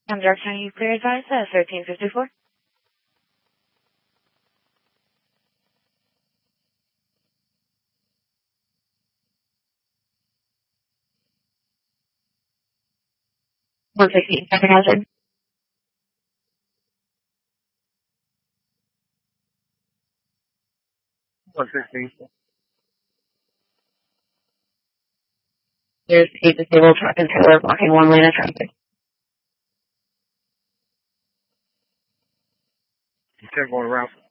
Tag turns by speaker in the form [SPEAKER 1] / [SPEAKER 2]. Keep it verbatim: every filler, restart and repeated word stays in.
[SPEAKER 1] I'm Dark County Clear Advice at thirteen fifty-four. one sixty, second hazard.
[SPEAKER 2] one sixty.
[SPEAKER 1] There's a disabled truck and trailer blocking one lane of traffic.
[SPEAKER 2] ten going around.